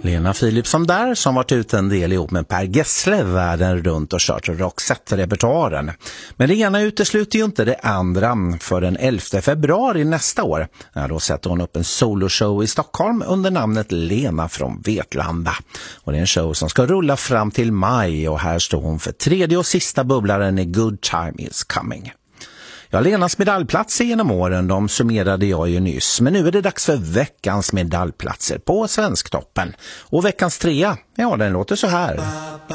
Lena Philipsson där, som varit ute en del ihop med Per Gessle världen runt och kört Roxette-repertoaren. Men det ena utesluter ju inte det andra. För den 11 februari nästa år, då sätter hon upp en soloshow i Stockholm under namnet Lena från Vetlanda. Och det är en show som ska rulla fram till maj, och här står hon för tredje och sista bubblaren i Good Time Is Coming. Ja, Lenas medaljplatser genom åren, de summerade jag ju nyss. Men nu är det dags för veckans medaljplatser på Svensktoppen. Och veckans trea, ja, den låter så här.